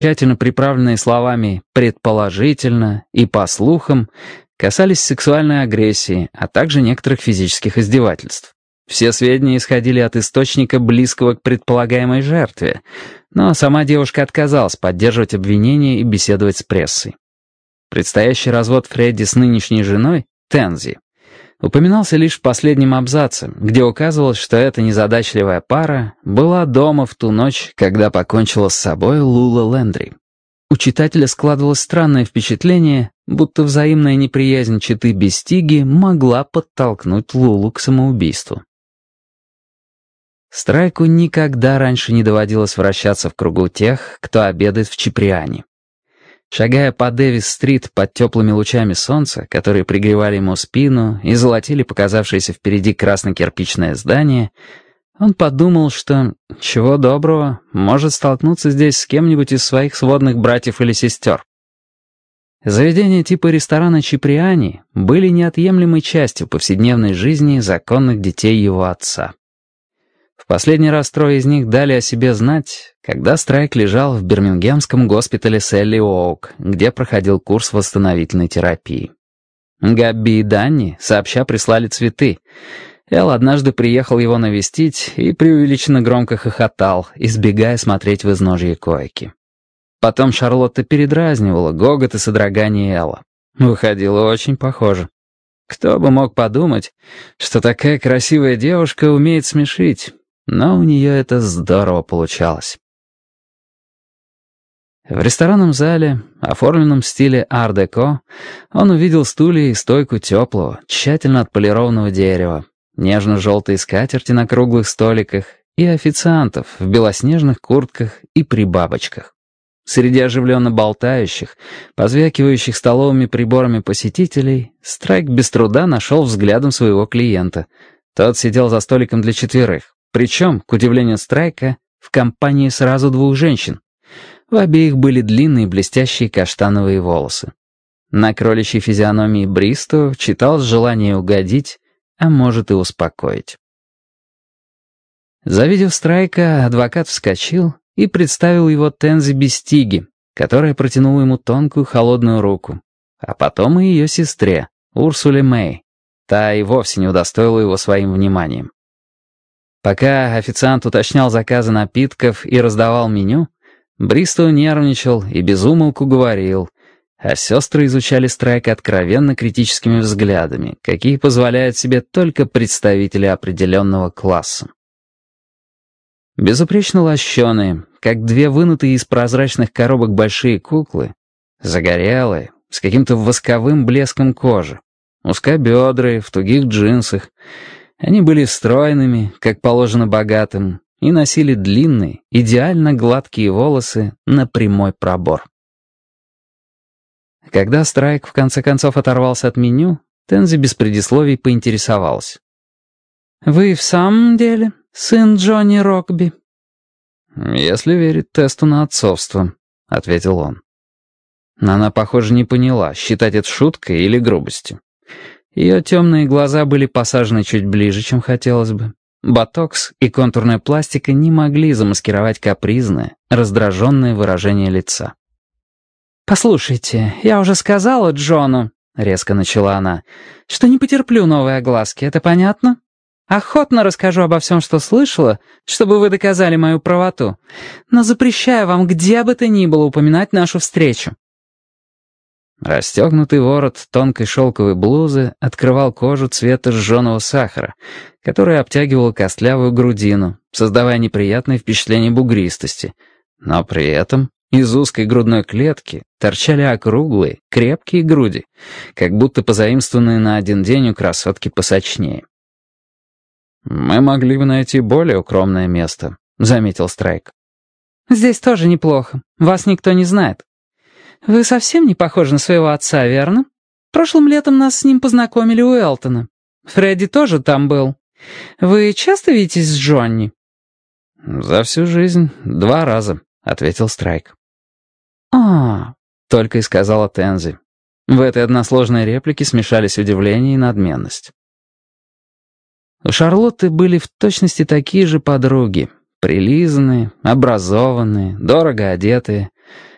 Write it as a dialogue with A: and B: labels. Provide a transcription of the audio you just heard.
A: тщательно приправленные словами «предположительно» и «по слухам», касались сексуальной агрессии, а также некоторых физических издевательств. Все сведения исходили от источника, близкого к предполагаемой жертве, но сама девушка отказалась поддерживать обвинения и беседовать с прессой. Предстоящий развод Фредди с нынешней женой, Тензи, упоминался лишь в последнем абзаце, где указывалось, что эта незадачливая пара была дома в ту ночь, когда покончила с собой Лула Лэндри. У читателя складывалось странное впечатление, будто взаимная неприязнь четы Бестиги могла подтолкнуть Лулу к самоубийству. Страйку никогда раньше не доводилось вращаться в кругу тех, кто обедает в Чиприане. Шагая по Дэвис-стрит под теплыми лучами солнца, которые пригревали ему спину и золотили показавшееся впереди красно-кирпичное здание, он подумал, что, чего доброго, может столкнуться здесь с кем-нибудь из своих сводных братьев или сестер. Заведения типа ресторана Чиприани были неотъемлемой частью повседневной жизни законных детей его отца. В последний раз трое из них дали о себе знать, когда Страйк лежал в бирмингемском госпитале Селли Оук, где проходил курс восстановительной терапии. Габби и Данни сообща прислали цветы. Эл однажды приехал его навестить и преувеличенно громко хохотал, избегая смотреть в изножье койки. Потом Шарлотта передразнивала гогот и содрогание Элла. Выходило очень похоже. Кто бы мог подумать, что такая красивая девушка умеет смешить, но у нее это здорово получалось. В ресторанном зале, оформленном в стиле ар-деко, он увидел стулья и стойку теплого, тщательно отполированного дерева, нежно-желтые скатерти на круглых столиках и официантов в белоснежных куртках и при бабочках. Среди оживленно болтающих, позвякивающих столовыми приборами посетителей, Страйк без труда нашел взглядом своего клиента. Тот сидел за столиком для четверых, причем, к удивлению Страйка, в компании сразу двух женщин. В обеих были длинные блестящие каштановые волосы. На кроличьей физиономии Бристу читалось желание угодить, а может и успокоить. Завидев Страйка, адвокат вскочил и представил его Тензи Бестиги, которая протянула ему тонкую холодную руку, а потом и ее сестре, Урсуле Мэй. Та и вовсе не удостоила его своим вниманием. Пока официант уточнял заказы напитков и раздавал меню, Бристоу нервничал и без умолку говорил, а сестры изучали Страйка откровенно критическими взглядами, какие позволяют себе только представители определенного класса. Безупречно лощеные, как две вынутые из прозрачных коробок большие куклы, загорелые, с каким-то восковым блеском кожи, узкобедрые, в тугих джинсах. Они были стройными, как положено богатым, и носили длинные, идеально гладкие волосы на прямой пробор. Когда Страйк в конце концов оторвался от меню, Тензи без предисловий поинтересовалась. «Вы в самом деле сын Джонни Рокби?» «Если верить тесту на отцовство», — ответил он. Но она, похоже, не поняла, считать это шуткой или грубостью. Ее темные глаза были посажены чуть ближе, чем хотелось бы. Ботокс и контурная пластика не могли замаскировать капризное, раздраженное выражение лица. «Послушайте, я уже сказала Джону», — резко начала она, «что не потерплю новой огласки, это понятно? Охотно расскажу обо всем, что слышала, чтобы вы доказали мою правоту, но запрещаю вам где бы то ни было упоминать нашу встречу». Расстегнутый ворот тонкой шелковой блузы открывал кожу цвета жженого сахара, которая обтягивала костлявую грудину, создавая неприятное впечатление бугристости. Но при этом из узкой грудной клетки торчали округлые, крепкие груди, как будто позаимствованные на один день у красотки посочнее. «Мы могли бы найти более укромное место», — заметил Страйк. «Здесь тоже неплохо. Вас никто не знает. Вы совсем не похожи на своего отца, верно? Прошлым летом нас с ним познакомили у Элтона. Фредди тоже там был. Вы часто видитесь с Джонни?» «За всю жизнь 2 раза», — ответил Страйк. Только и сказала Тензи. В этой односложной реплике смешались удивление и надменность. У Шарлотты были в точности такие же подруги, прилизанные, образованные, дорого одетые.